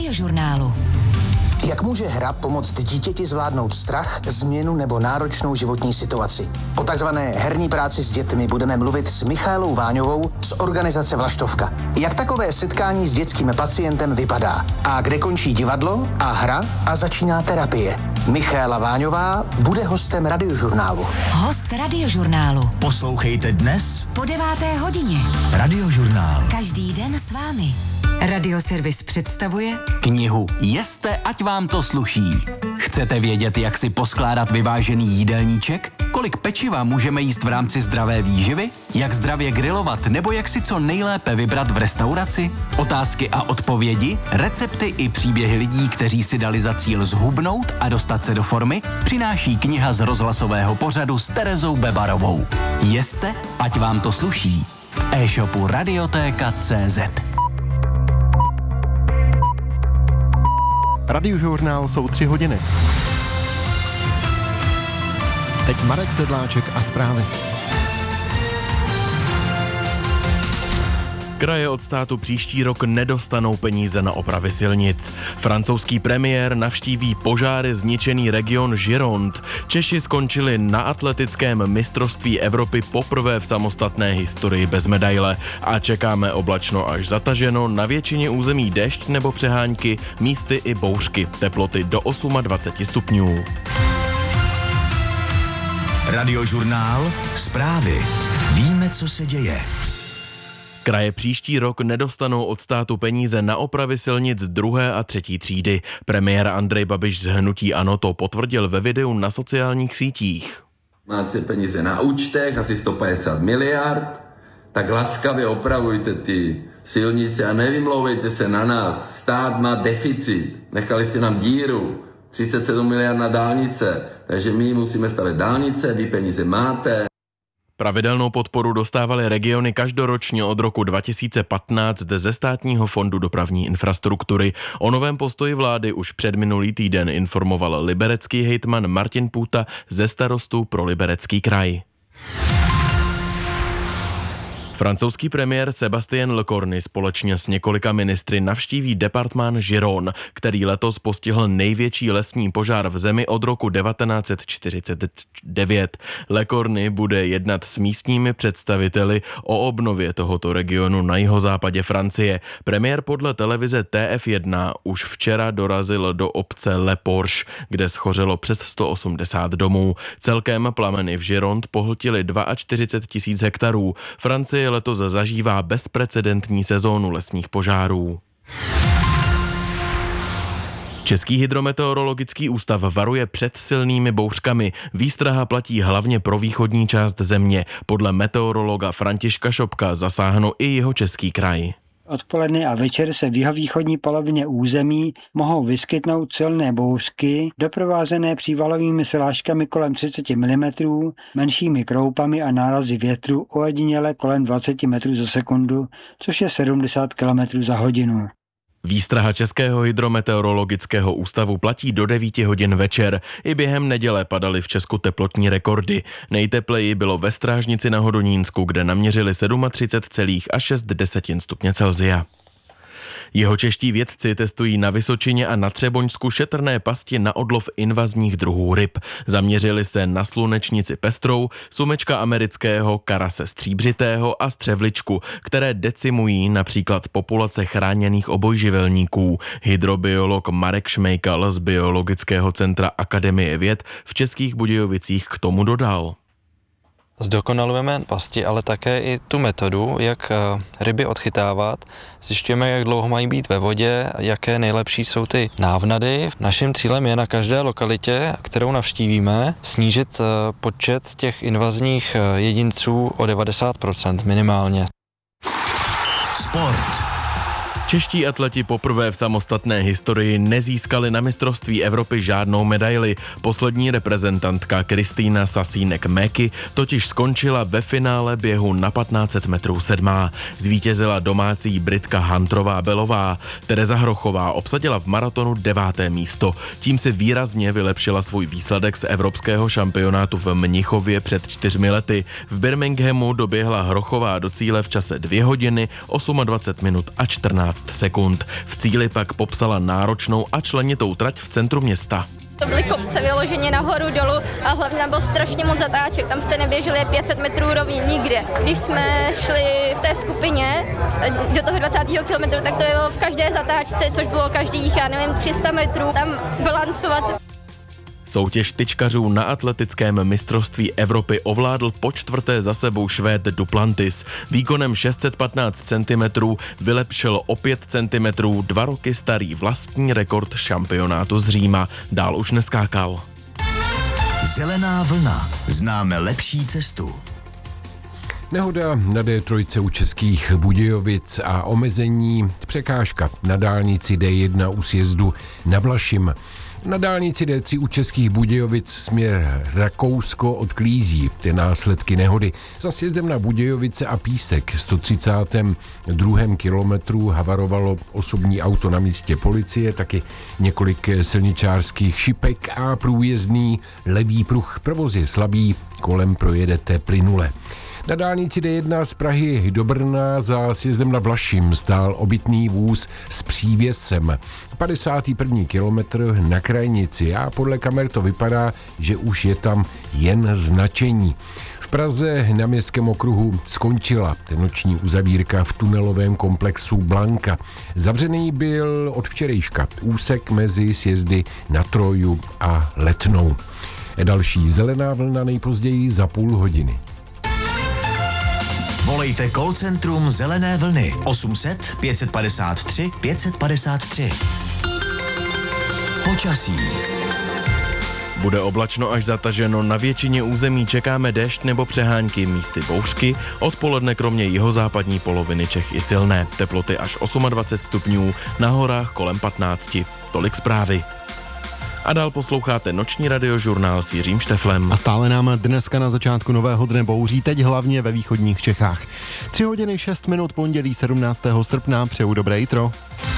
Radiožurnálu. Jak může hra pomoct dítěti zvládnout strach, změnu nebo náročnou životní situaci? O takzvané herní práci s dětmi budeme mluvit s Michaelou Váňovou z organizace Vlaštovka. Jak takové setkání s dětským pacientem vypadá? A kde končí divadlo a hra a začíná terapie? Michaela Váňová bude hostem Radiožurnálu. Host Radiožurnálu. Poslouchejte dnes Po 9:00. Radiožurnál. Každý den s vámi. Radioservis představuje Knihu Jeste, ať vám to sluší. Chcete vědět, jak si poskládat vyvážený jídelníček? Kolik pečiva můžeme jíst v rámci zdravé výživy? Jak zdravě grilovat nebo jak si co nejlépe vybrat v restauraci? Otázky a odpovědi, recepty i příběhy lidí, kteří si dali za cíl zhubnout a dostat se do formy, přináší kniha z rozhlasového pořadu s Terezou Bebarovou. Jeste, ať vám to sluší. V e-shopu Radiotéka.cz. Radiožurnál jsou 3 hodiny. Teď Marek Sedláček a zprávy. Kraje od státu příští rok nedostanou peníze na opravy silnic. Francouzský premiér navštíví požáry zničený region Gironde. Češi skončili na atletickém mistrovství Evropy poprvé v samostatné historii bez medaile. A čekáme oblačno až zataženo, na většině území déšť nebo přehánky, místy i bouřky. Teploty do 28 stupňů. Radiožurnál. Zprávy. Víme, co se děje. Kraje příští rok nedostanou od státu peníze na opravy silnic 2. a 3. třídy. Premiér Andrej Babiš z hnutí ANO to potvrdil ve videu na sociálních sítích. Máte peníze na účtech, asi 150 miliard, tak laskavě opravujte ty silnice a nevymlouvejte se na nás. Stát má deficit, nechali jste nám díru, 37 miliard na dálnice, takže my musíme stavět dálnice, vy peníze máte. Pravidelnou podporu dostávaly regiony každoročně od roku 2015 ze Státního fondu dopravní infrastruktury. O novém postoji vlády už předminulý týden informoval liberecký hejtman Martin Půta ze Starostů pro Liberecký kraj. Francouzský premiér Sébastien Lecornu společně s několika ministry navštíví departmán Gironde, který letos postihl největší lesní požár v zemi od roku 1949. Lecornu bude jednat s místními představiteli o obnově tohoto regionu na jihozápadě Francie. Premiér podle televize TF1 už včera dorazil do obce Le Porche, kde schořelo přes 180 domů. Celkem plameny v Gironde pohltily 42 000 hektarů. Francie letos zažívá bezprecedentní sezónu lesních požárů. Český hydrometeorologický ústav varuje před silnými bouřkami. Výstraha platí hlavně pro východní část země. Podle meteorologa Františka Šopka zasáhnou i Jihočeský kraj. Odpoledne a večer se v jihovýchodní polovině území mohou vyskytnout silné bouřky, doprovázené přívalovými srážkami kolem 30 mm, menšími kroupami a nárazy větru ojediněle kolem 20 metrů za sekundu, což je 70 km za hodinu. Výstraha Českého hydrometeorologického ústavu platí do 9 hodin večer. I během neděle padaly v Česku teplotní rekordy. Nejtepleji bylo ve Strážnici na Hodonínsku, kde naměřili 37,6 stupně Celsia. Jihočeští vědci testují na Vysočině a na Třeboňsku šetrné pasti na odlov invazních druhů ryb. Zaměřili se na slunečnici pestrou, sumečka amerického, karase stříbřitého a střevličku, které decimují například populace chráněných obojživelníků. Hydrobiolog Marek Šmejkal z Biologického centra Akademie věd v Českých Budějovicích k tomu dodal. Zdokonalujeme pasti, ale také i tu metodu, jak ryby odchytávat. Zjišťujeme, jak dlouho mají být ve vodě, jaké nejlepší jsou ty návnady. Naším cílem je na každé lokalitě, kterou navštívíme, snížit počet těch invazních jedinců o 90% minimálně. Sport. Čeští atleti poprvé v samostatné historii nezískali na mistrovství Evropy žádnou medaili. Poslední reprezentantka Kristýna Sasínek-Méky totiž skončila ve finále běhu na 1500 metrů 7. Zvítězila domácí Britka Hantrová-Belová. Tereza Hrochová obsadila v maratonu 9. místo. Tím si výrazně vylepšila svůj výsledek z evropského šampionátu v Mnichově před 4 lety. V Birminghamu doběhla Hrochová do cíle v čase 2 hodiny, 28 minut a 14 13 sekund. V cíli pak popsala náročnou a členitou trať v centru města. To byly kopce vyloženě nahoru, dolů a hlavně tam bylo strašně moc zatáček. Tam jste neběželi 500 metrů rovně nikde. Když jsme šli v té skupině do toho 20. kilometru, tak to bylo v každé zatáčce, což bylo každých, 300 metrů. Tam balancovat. Soutěž tyčkařů na atletickém mistrovství Evropy ovládl po čtvrté za sebou Švéd Duplantis. Výkonem 615 cm vylepšil o 5 cm 2 roky starý vlastní rekord šampionátu z Říma. Dál už neskákal. Zelená vlna. Známe lepší cestu. Nehoda na D3 u Českých Budějovic a omezení překážka na dálnici D1 u sjezdu na Vlašim. Na dálnici D3 u Českých Budějovic směr Rakousko odklízí ty následky nehody. Za sjezdem na Budějovice a Písek 132. kilometru havarovalo osobní auto na místě policie, taky několik silničářských šipek a průjezdný levý pruh. Provoz je slabý, kolem projedete plynule. Na dálnici D1 z Prahy do Brna za sjezdem na Vlašim stál obytný vůz s přívěsem. 51. kilometr na krajnici a podle kamer to vypadá, že už je tam jen značení. V Praze na Městském okruhu skončila noční uzavírka v tunelovém komplexu Blanka. Zavřený byl od včerejška úsek mezi sjezdy na Troju a Letnou. Další zelená vlna nejpozději za půl hodiny. Volejte call centrum Zelené vlny 800 553 553. Počasí. Bude oblačno až zataženo, na většině území čekáme déšť nebo přehánky, místy bouřky, odpoledne kromě jihozápadní poloviny Čech i silné, teploty až 28 stupňů, na horách kolem 15. Tolik zprávy. A dál posloucháte noční radiožurnál s Jiřím Šteflem. A stále nám dneska na začátku nového dne bouří, teď hlavně ve východních Čechách. 3 hodiny 6 minut pondělí 17. srpna, přeju dobré jitro.